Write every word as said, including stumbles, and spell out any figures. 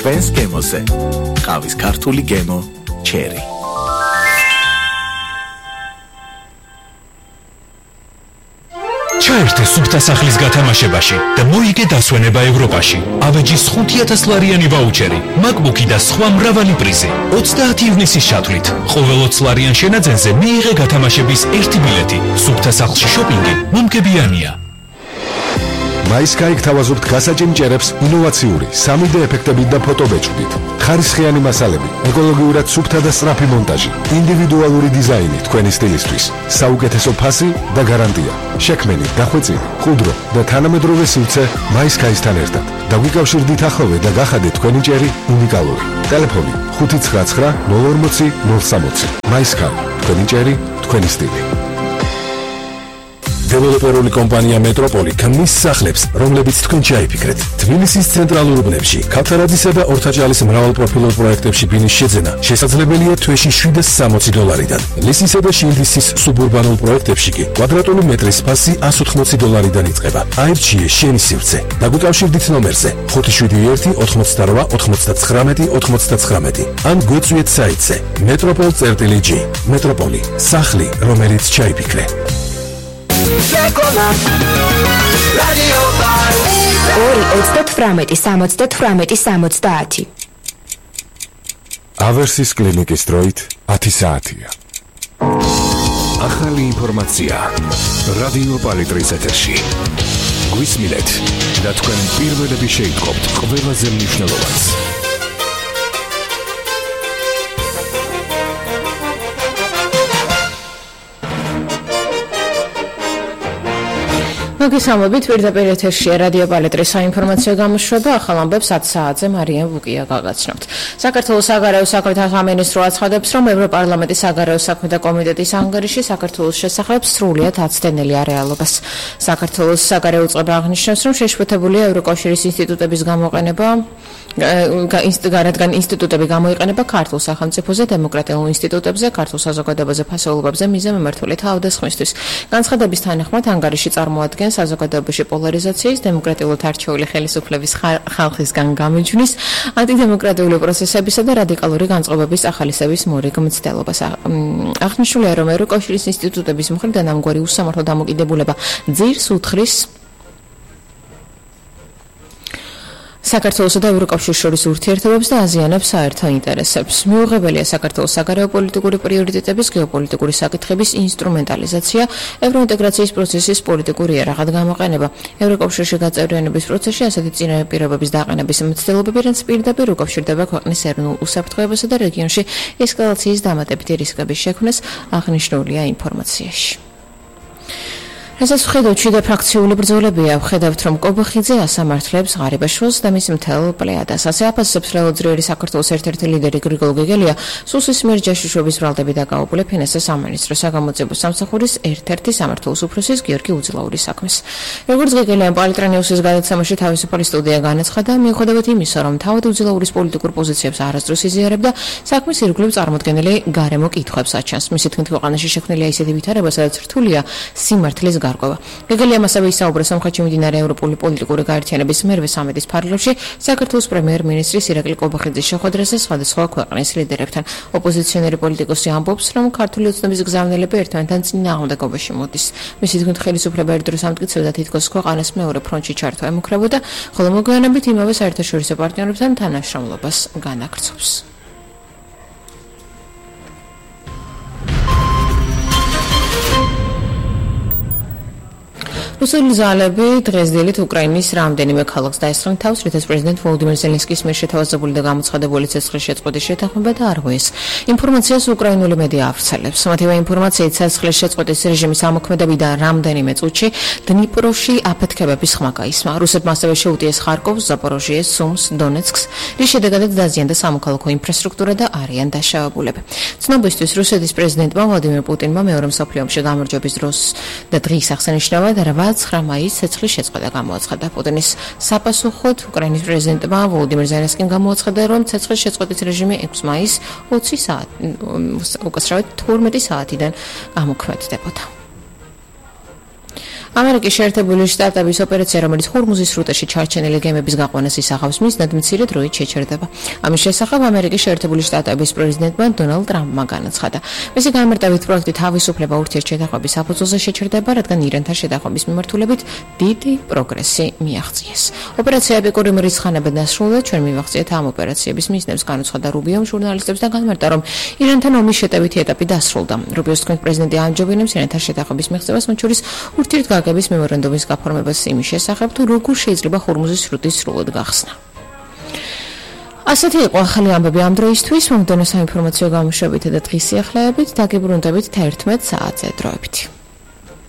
ჩვენს გემოზე. ყავის ქართული გემო ჩერი. ჩაერთე სუფთა სახლის გათამაშებაში და მოიგე დასვენება ევროპაში. ავეჯის ხუთი ათას ლარიანი ვაუჩერი, MacBook-ი და სხვა მრავალი პრიზი. ოცდაათი ივნისის ჩათვლით. ყოველ ოცი ლარიან შენაძენზე მიიღე გათამაშების ერთი ბილეთი. სუფთა სახლში შოპინგი მომგებიანია. MySky გთავაზობთ გასაჭიმჭერებს ინოვაციური სამი დე ეფექტებით და ფოტობეჭდით. ხარისხიანი მასალები, ეკოლოგიურად სუფთა და სწრაფი მონტაჟი, ინდივიდუალური დიზაინი თქვენი სტილისთვის, საუკეთესო ფასი და გარანტია. შექმენი, დახვეწილი, ხუდრო და თანამედროვე სივრცე MySky-სთან ერთად. დაგვიკავშირდით ახლოვე და გახადეთ თქვენი ჭერი უნიკალური. ტელეფონი ხუთი ცხრა ცხრა ნულ ორმოცი ნულ სამოცი. MySky, თქვენი ჭერი, თქვენი სტილი. დეველოპერული კომპანია მეტროპოლი ქმნის სახლებს, რომლებიც თქვენ ჩაიფიქრეთ. თბილისის ცენტრალურ უბნებში, ქათარაძისა და ორთაჭალის მრავალპროფილურ პროექტებში ბინის შეძენა შესაძლებელია თვეში შვიდას სამოცი დოლარიდან. ლისისა და შილდისის სუბურბანულ პროექტებში კი კვადრატული მეტრის ფასი ასი ოცდაოთხი დოლარიდან იწყება. აირჩიე შენი სივრცე. დაგვიკავშირდით ნომერზე ხუთი შვიდი ერთი ოთხმოცდარვა ოთხმოცდაცხრამეტი ოთხმოცდაცხრამეტი ან გვეწვიეთ საიტზე მეტროპოლ წერტილი ჯი. მეტროპოლი, სახლი, რომელიც ჩაიფიქრე. ორი ოცდათვრამეტი სამოცდათვრამეტი სამოცდაათი. ავერსის კლინიკის დროით ათი საათია. ახალი ინფორმაცია რადიო პალიტრის ეთერში. გვისმინეთ და თქვენ პირველები შეიტყობთ ყველაზე მნიშვნელოვანს. მოგესალმებით, პირდაპირ ეთერშია რადიო პალიტრის საინფორმაციო გამოშვება. ახალ ამბებს ათი საათზე მარიამ ბუკია გაგაცნობთ. საქართველოს საგარეო საქმეთა სამინისტრო აცხადებს, რომ ევროპარლამენტის საგარეო საქმეთა კომიტეტის ანგარიში საქართველოს შესახებ სრულიად აცდენელი არეალობას. საქართველოს საგარეო უწყება აღნიშნავს, რომ შეშფოთებულია ევროკავშირის ინსტიტუტების გამოყენება, რადგან ინსტიტუტები გამოიყენება ქართულ სახელმწიფოზე, დემოკრატიულ ინსტიტუტებზე, ქართულ საზოგადოებაზე, ფასეულობებზე მიზა მემართული თავდასხმისთვის. განცხადების თანახმად ანგარიში წარმოადგენს საზოგადოებაში პოლარიზაციის, დემოკრატიულად არჩეული ხელისუფლების ხალხისგან გამიჯვნის, ანტიდემოკრატიული პროცესებისა და რადიკალური განწყობების ახალისების მორიგ მცდელობას. აღნიშნულია, რომ ევროკავშირის ინსტიტუტების მხრიდან ამგვარი უსამართლო დამოკიდებულება ძირს უთხრის საქართველოს და ევროკავშირის შორის ურთიერთობებს და აზიანებს საერთო ინტერესებს. მიუღებელია საქართველოს საგარეო პოლიტიკური პრიორიტეტების, გეოპოლიტიკური საკითხების ინსტრუმენტალიზაცია, ევროინტეგრაციის პროცესის პოლიტიკური იარაღად გამოყენება. ევროკავშირში გაწევრიანების პროცესში ასეთი წინაპირობების დაყენების მცდელობები, რაც პირდაპირ უკავშირდება ქვეყნის ეროვნულ უსაფრთხოებასა და რეგიონში ესკალაციის დამატებითი რისკების შექმნას, აღნიშნულია ინფორმაციაში. რასაც ვხედავთ, შიდა ფრაქციული ბრძოლებია. ვხედავთ, რომ კობახიძე ასამართლებს ღარიბაშვილს და მის მთელ პლეადას. ასე აფასებს რელოძრიერი საქართველოს ერთ-ერთი ლიდერი გრიგოლ გეგელია, სუსის მიერ ჯაშუშვების ბრალდები დაკავებული ფინანსთა სამინისტროს საგამოძიებო სამსახურის ერთ-ერთი სამართლის უფროსის გიორგი უძლაურის საქმეს. როგორც გეგელიამ პალიტრანიუსის გადაცემაში თავისუფალი სტუდია განაცხადა, მიუხედავად იმისა, რომ თავად უძლაურის პოლიტიკურ პოზიციებს არასდროს იზიარებდა, საქმის ირგვლივ წარმოდგენილი გარემო კითხვებს აჩენს. მისი თქმით, ქვეყანაში შექმნილია ისეთი ვითარება, სადაც რთულია სიმართლის გარკვევა. გეგელიამ ასევე ისაუბრა სომხეთში მიმდინარე ევროპული პოლიტიკური გაერთიანების მერვე სამიტის ფარგლებში საქართველოს პრემიერ-მინისტრის ირაკლი კობახიძის შეხვედრაზე სხვადასხვა ქვეყნის ლიდერებთან. ოპოზიციონერი პოლიტიკოსი ამბობს, რომ ქართული ოცნების გზავნილები ერთმანეთთან წინააღმდეგობაში მოდის. მისი თქმით, ხელისუფლება ერთდროს ამტკიცებდა თითქოს ქვეყანას მეორე ფრონტში ჩართვა ემუქრებოდა, ხოლო მოგვიანებით იმავე საერთაშორისო პარტნიორებთან თანამშრომლობას განაგრძობს. რუსული ძალები დღესდილით უკრაინის რამდენიმე ქალაქს დაესხნენ თავს, რითაც პრეზიდენტ ვოლოდიმირ ზელენსკის მიერ შეთავაზებული და გამოცხადებული ცეცხლის შეწყვეტის შეთანხმება დაარღვიეს. ინფორმაციას უკრაინული მედია ავრცელებს. მათივე ინფორმაციით, ცეცხლის შეწყვეტის რეჟიმის ამოქმედებიდან რამდენიმე წუთში დნიპროში აფეთქებების ხმა გაისმა. რუსებმა ასევე შეუტიეს ხარკოვს, ზაპოროჟიეს, სუმს, დონეცკს, რის შედეგადაც დაზიანდა სამოქალაქო ინფრასტრუქტურა და არიან დაშავებულები. ცნობისთვის, რუსეთის პრეზიდენტმა ვლადიმირ პუტინმა მეორე მსოფლიო ომში გამარჯვების დროს და დღის აღსანიშნავად ცხრა მაისს ცეცხლის შეწყვეტა გამოაცხადა. პუტინის საპასუხოდ უკრაინის პრეზიდენტმა ვოლოდიმირ ზელენსკიმ გამოაცხადა, რომ ცეცხლის შეწყვეტის რეჟიმი ექვსი მაისს ოცი საათი უკაცრავად თორმეტი საათიდან გამოქმედებოდა. ამერიკის შეერთებული შტატების ოპერაცია, რომელიც ჰორმუზის სრუტეში ჩარჩენილი გემების გაყვანას ისახავს, მისდევ მცირე დროით შეჩერდება. ამის შესახებ ამერიკის შეერთებული შტატების პრეზიდენტმა დონალდ ტრამპმა განაცხადა. მისი განმარტებით პროექტი თავისუფლება ურთიერთშეთანხმების საფუძველზე შეჩერდება, რადგან ირანთან შეთანხმების მიმართულებით დიდი პროგრესი მიაღწიეს. ოპერაცია ეპიკური მრიცხანებად დასრულდა, ჩვენ მივახციეთ ამ ოპერაციების მიზნებს, განუცხადა რუბიომ ჟურნალისტებს და განმარტა, რომ ირანთან ომის შეტევითი ეტაპი დასრულდა. რუბიოს თქმით, პრეზიდენტი ამჯობინებს ირანთან შეთანხმების მიღწევას, მათ შორის ურთიერთგაგების მემორანდუმის გაფორმებას იმის შესახებ, თუ როგორ შეიძლება ჰორმუზის სრუტის სრულად გახსნა. ასეთი იყო ახალი ამბები ამ დროისთვის, მომდევნო საინფორმაციო გამოშვებითა და დღის სიახლეებით, დაგიბრუნდებით თერთმეტ საათზე დროებით.